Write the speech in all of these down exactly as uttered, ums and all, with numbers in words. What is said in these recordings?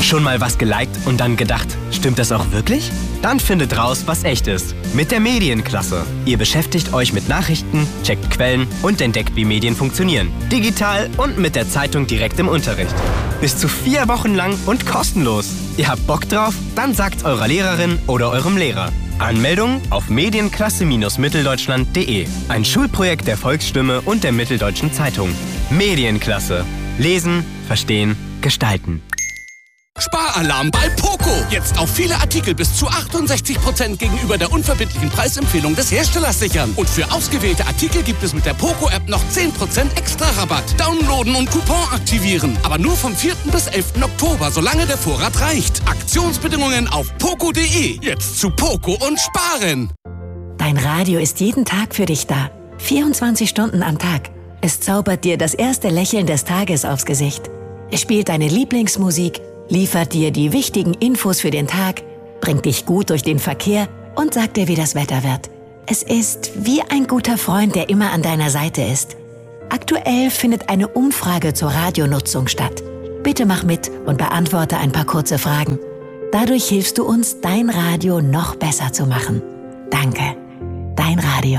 Schon mal was geliked und dann gedacht, stimmt das auch wirklich? Dann findet raus, was echt ist. Mit der Medienklasse. Ihr beschäftigt euch mit Nachrichten, checkt Quellen und entdeckt, wie Medien funktionieren. Digital und mit der Zeitung direkt im Unterricht. Bis zu vier Wochen lang und kostenlos. Ihr habt Bock drauf? Dann sagt's eurer Lehrerin oder eurem Lehrer. Anmeldung auf medienklasse Bindestrich mitteldeutschland punkt de. Ein Schulprojekt der Volksstimme und der Mitteldeutschen Zeitung. Medienklasse. Lesen, verstehen, gestalten. Sparalarm bei Poco. Jetzt auf viele Artikel bis zu achtundsechzig Prozent gegenüber der unverbindlichen Preisempfehlung des Herstellers sichern. Und für ausgewählte Artikel gibt es mit der Poco-App noch zehn Prozent extra Rabatt. Downloaden und Coupon aktivieren. Aber nur vom vierten bis elften Oktober, solange der Vorrat reicht. Aktionsbedingungen auf poco punkt de. Jetzt zu Poco und sparen. Dein Radio ist jeden Tag für dich da. vierundzwanzig Stunden am Tag. Es zaubert dir das erste Lächeln des Tages aufs Gesicht. Es spielt deine Lieblingsmusik, liefert dir die wichtigen Infos für den Tag, bringt dich gut durch den Verkehr und sagt dir, wie das Wetter wird. Es ist wie ein guter Freund, der immer an deiner Seite ist. Aktuell findet eine Umfrage zur Radionutzung statt. Bitte mach mit und beantworte ein paar kurze Fragen. Dadurch hilfst du uns, dein Radio noch besser zu machen. Danke. Dein Radio.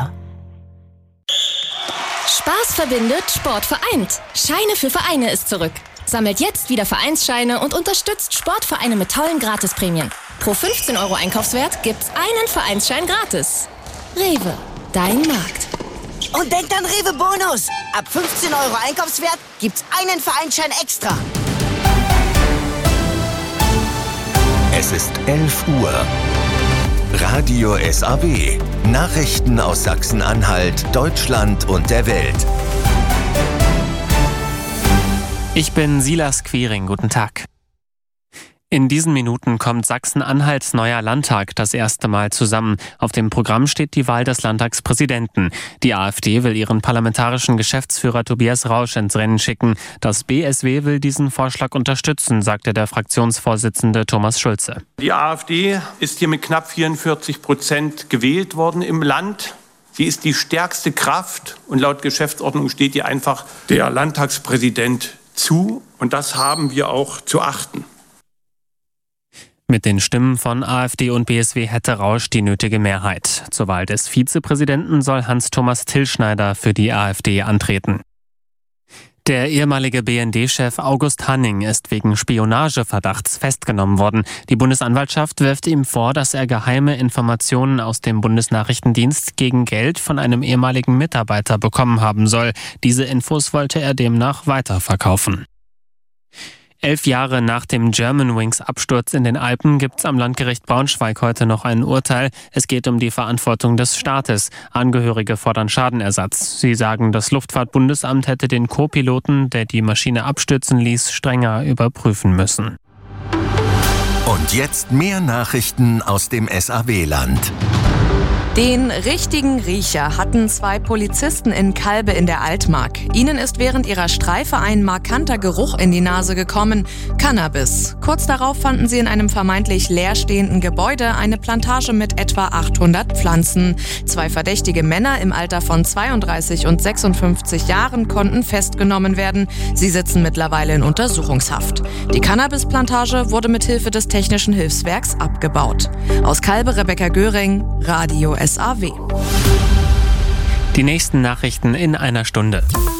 Spaß verbindet, Sport vereint. Scheine für Vereine ist zurück. Sammelt jetzt wieder Vereinsscheine und unterstützt Sportvereine mit tollen Gratisprämien. Pro fünfzehn Euro Einkaufswert gibt's einen Vereinsschein gratis. Rewe, dein Markt. Und denkt an Rewe Bonus. Ab fünfzehn Euro Einkaufswert gibt's einen Vereinsschein extra. Es ist elf Uhr. Radio S A W. Nachrichten aus Sachsen-Anhalt, Deutschland und der Welt. Ich bin Silas Quiring, guten Tag. In diesen Minuten kommt Sachsen-Anhalts neuer Landtag das erste Mal zusammen. Auf dem Programm steht die Wahl des Landtagspräsidenten. Die AfD will ihren parlamentarischen Geschäftsführer Tobias Rausch ins Rennen schicken. Das B S W will diesen Vorschlag unterstützen, sagte der Fraktionsvorsitzende Thomas Schulze. Die AfD ist hier mit knapp vierundvierzig Prozent gewählt worden im Land. Sie ist die stärkste Kraft und laut Geschäftsordnung steht ihr einfach der Landtagspräsident zu. Und das haben wir auch zu achten. Mit den Stimmen von AfD und B S W hätte Rausch die nötige Mehrheit. Zur Wahl des Vizepräsidenten soll Hans-Thomas Tillschneider für die AfD antreten. Der ehemalige B N D-Chef August Hanning ist wegen Spionageverdachts festgenommen worden. Die Bundesanwaltschaft wirft ihm vor, dass er geheime Informationen aus dem Bundesnachrichtendienst gegen Geld von einem ehemaligen Mitarbeiter bekommen haben soll. Diese Infos wollte er demnach weiterverkaufen. Elf Jahre nach dem Germanwings-Absturz in den Alpen gibt's am Landgericht Braunschweig heute noch ein Urteil. Es geht um die Verantwortung des Staates. Angehörige fordern Schadenersatz. Sie sagen, das Luftfahrtbundesamt hätte den Co-Piloten, der die Maschine abstürzen ließ, strenger überprüfen müssen. Und jetzt mehr Nachrichten aus dem S A W-Land. Den richtigen Riecher hatten zwei Polizisten in Kalbe in der Altmark. Ihnen ist während ihrer Streife ein markanter Geruch in die Nase gekommen: Cannabis. Kurz darauf fanden sie in einem vermeintlich leerstehenden Gebäude eine Plantage mit etwa achthundert Pflanzen. Zwei verdächtige Männer im Alter von zweiunddreißig und sechsundfünfzig Jahren konnten festgenommen werden. Sie sitzen mittlerweile in Untersuchungshaft. Die Cannabisplantage wurde mithilfe des Technischen Hilfswerks abgebaut. Aus Kalbe, Rebecca Göring, Radio S A W. Die nächsten Nachrichten in einer Stunde.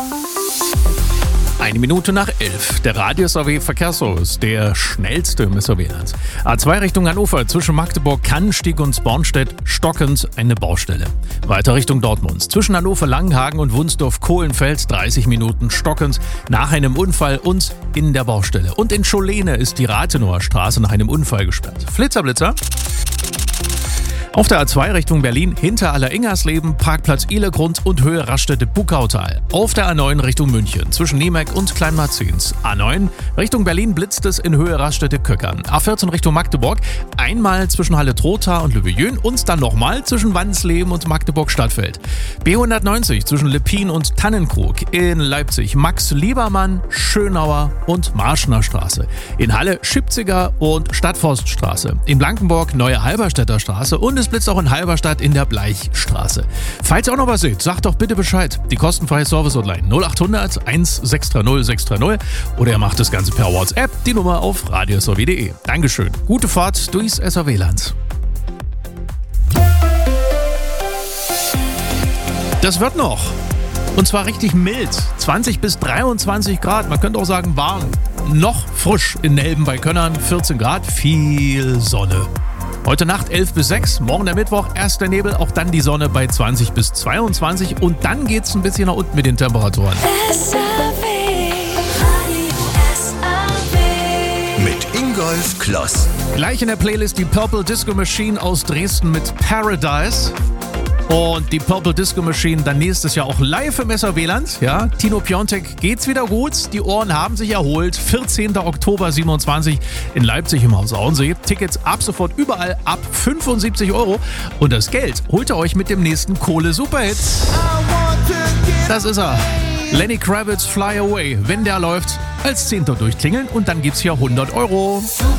Eine Minute nach elf. Der Radio S A W Verkehrsservice, der schnellste im S A W-Land. A zwei Richtung Hannover, zwischen Magdeburg, Cannstatt und Bornstedt, stockend eine Baustelle. Weiter Richtung Dortmund, zwischen Hannover, Langenhagen und Wunsdorf-Kohlenfeld, dreißig Minuten stockend nach einem Unfall und in der Baustelle. Und in Scholene ist die Rathenower Straße nach einem Unfall gesperrt. Flitzerblitzer. Auf der A zwei Richtung Berlin, hinter Aller-Ingersleben, Parkplatz Ihlegrund und Höhe Raststätte-Buckautal. Auf der A neun Richtung München, zwischen Niemek und Kleinmarzins. A neun Richtung Berlin blitzt es in Höhe Raststätte-Köckern. A vierzehn Richtung Magdeburg, einmal zwischen Halle-Trotha und Löwe-Jön und dann nochmal zwischen Wansleben und Magdeburg-Stadtfeld. B hundertneunzig zwischen Leppin und Tannenkrug. In Leipzig Max-Liebermann, Schönauer und Marschner Straße. In Halle Schipziger und Stadtforststraße. In Blankenburg Neue Halberstädter Straße und es es blitzt auch in Halberstadt in der Bleichstraße. Falls ihr auch noch was seht, sagt doch bitte Bescheid. Die kostenfreie Service-Hotline null acht hundert eins sechs drei null sechs drei null oder ihr macht das Ganze per WhatsApp, die Nummer auf radios w punkt de. Dankeschön. Gute Fahrt durchs S A W-Land. Das wird noch. Und zwar richtig mild. zwanzig bis dreiundzwanzig Grad. Man könnte auch sagen warm. Noch frisch in Nelben bei Könnern. vierzehn Grad. Viel Sonne. Heute Nacht elf bis sechs. Morgen der Mittwoch. Erst der Nebel. Auch dann die Sonne bei zwanzig bis zweiundzwanzig. Und dann geht's ein bisschen nach unten mit den Temperaturen. S A W. Mit Ingolf Kloss. Gleich in der Playlist die Purple Disco Machine aus Dresden mit Paradise. Und die Purple Disco Machine dann nächstes Jahr auch live im S A W-Land. Ja, Tino Piontek geht's wieder gut. Die Ohren haben sich erholt. vierzehnter Oktober siebenundzwanzig in Leipzig im Haus Auensee. Tickets ab sofort überall ab fünfundsiebzig Euro. Und das Geld holt ihr euch mit dem nächsten Kohle-Superhit. Das ist er. Lenny Kravitz, Fly Away. Wenn der läuft, als Zehnter durchklingeln und dann gibt's hier hundert Euro.